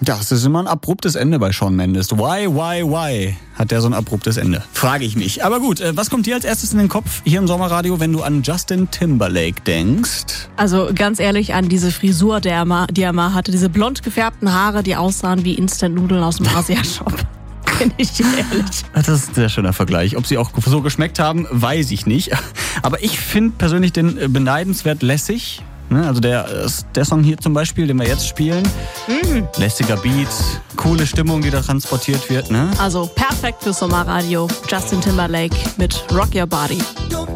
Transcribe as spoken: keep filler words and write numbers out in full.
Das ist immer ein abruptes Ende bei Shawn Mendes. Why, why, why hat der so ein abruptes Ende? Frage ich mich. Aber gut, was kommt dir als erstes in den Kopf hier im Sommerradio, wenn du an Justin Timberlake denkst? Also ganz ehrlich, an diese Frisur, die er mal, die er mal hatte. Diese blond gefärbten Haare, die aussahen wie Instant-Nudeln aus dem Asia-Shop. Bin ich dir ehrlich. Das ist ein sehr schöner Vergleich. Ob sie auch so geschmeckt haben, weiß ich nicht. Aber ich finde persönlich den beneidenswert lässig. Also der, der Song hier zum Beispiel, den wir jetzt spielen, mm. lässiger Beat, coole Stimmung, die da transportiert wird. Ne? Also perfekt fürs Sommerradio. Justin Timberlake mit Rock Your Body.